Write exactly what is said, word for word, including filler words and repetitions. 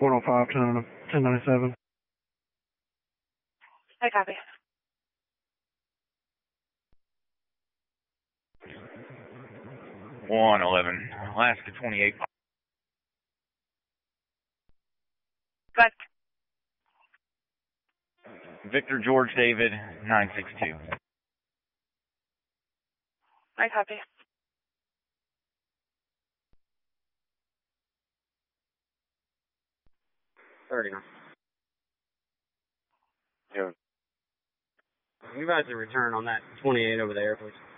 one oh five, ten ninety-seven. I copy. one eleven, Alaska twenty-eight. Got Victor George David, nine six two. I copy. thirty. Yeah. You guys are return on that twenty-eight over there, please.